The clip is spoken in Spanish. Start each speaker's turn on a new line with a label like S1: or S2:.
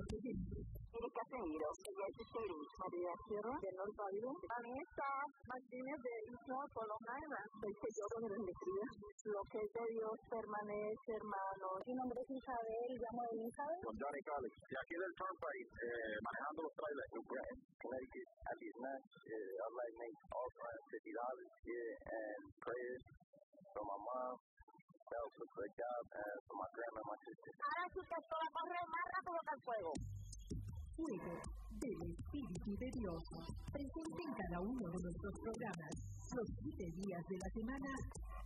S1: nuestros oyentes.
S2: Erika Seiro, Jessy Feliz, María Sierra, Tenor Pablo, Vanessa Martínez de Isla Colomana, soy Selloro de Alegría. Lo que es de Dios permanece, hermano. Mi nombre es Isabel, llamo de Isabel.
S3: Con Johnny College. Y aquí del Turnpike, manejando los trailers. Connecticut, at his neck, I'd like to make all $50 and prayers for my mom. That was a great job, and for my grandma and my sister.
S2: Ahora sí que esto va a correr más rápido que el fuego.
S1: Fuego del Espíritu de Dios. Presente en cada uno de nuestros programas, los 7 días de la semana,